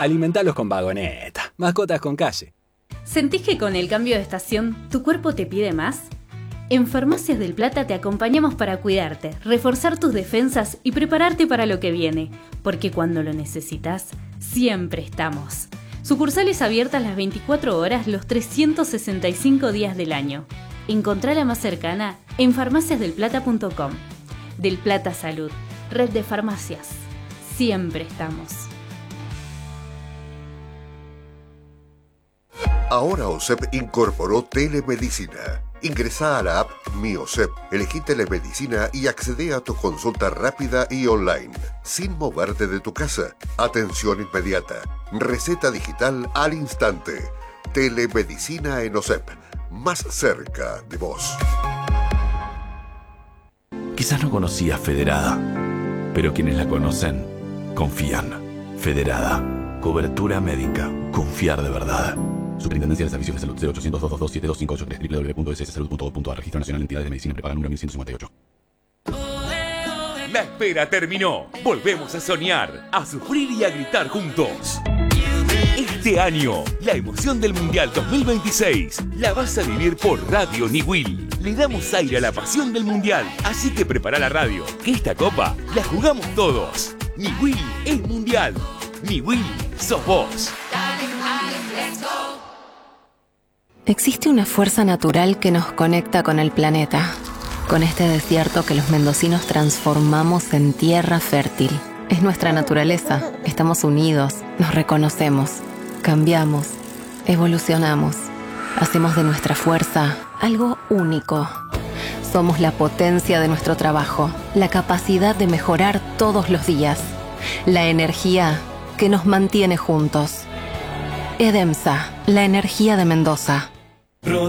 Alimentalos con Vagoneta. Mascotas con calle. ¿Sentís que con el cambio de estación tu cuerpo te pide más? En Farmacias del Plata te acompañamos para cuidarte, reforzar tus defensas y prepararte para lo que viene, porque cuando lo necesitas, siempre estamos. Sucursales abiertas las 24 horas los 365 días del año. Encontrá la más cercana en farmaciasdelplata.com. Del Plata Salud, red de farmacias. Siempre estamos. Ahora OSEP incorporó telemedicina. Ingresa a la app Mi OSEP, elegí telemedicina y accede a tu consulta rápida y online, sin moverte de tu casa. Atención inmediata, receta digital al instante. Telemedicina en OSEP, más cerca de vos. Quizás no conocías Federada, pero quienes la conocen confían. Federada, cobertura médica, confiar de verdad. Superintendencia de Servicios de Salud 0800-222-7258 www.sssalud.gov.ar Registro Nacional de Entidades de Medicina Prepaga número 1158. La espera terminó. Volvemos a soñar, a sufrir y a gritar juntos. Este año, la emoción del Mundial 2026 la vas a vivir por Radio Niwil. Le damos aire a la pasión del Mundial, así que prepara la radio, que esta copa la jugamos todos. Niwil es Mundial. Niwil sos vos. Existe una fuerza natural que nos conecta con el planeta, con este desierto que los mendocinos transformamos en tierra fértil. Es nuestra naturaleza, estamos unidos, nos reconocemos, cambiamos, evolucionamos, hacemos de nuestra fuerza algo único. Somos la potencia de nuestro trabajo, la capacidad de mejorar todos los días, la energía que nos mantiene juntos. EDEMSA, la energía de Mendoza.